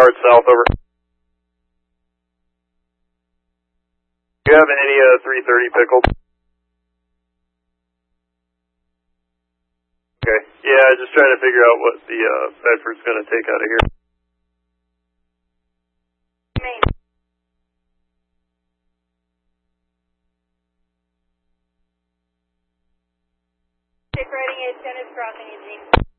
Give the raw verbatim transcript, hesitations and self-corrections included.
yards south, over. Do you have any uh, three thirty pickled? Okay. Yeah, just trying to figure out what the uh, Bedford's going to take out of here. Main. Take riding eight ten is crossing Eugene.